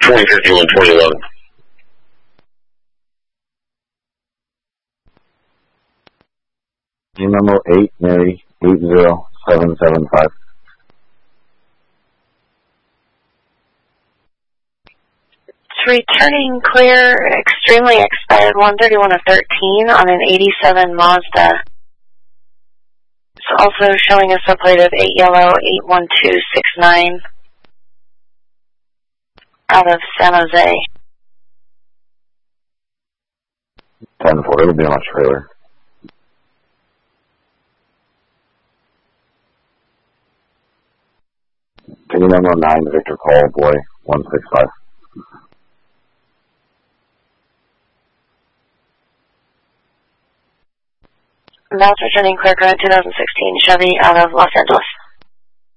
2051, 2011. Memo 8, Mary, 80775. Returning clear, extremely expired 131 of 13 on an 87 Mazda. It's also showing a subplate of 8 yellow 81269 out of San Jose. 10-4, it'll be on my trailer. Penny number 9, Victor Call, boy, 165. Now it's returning clear current 2016 Chevy out of Los Angeles.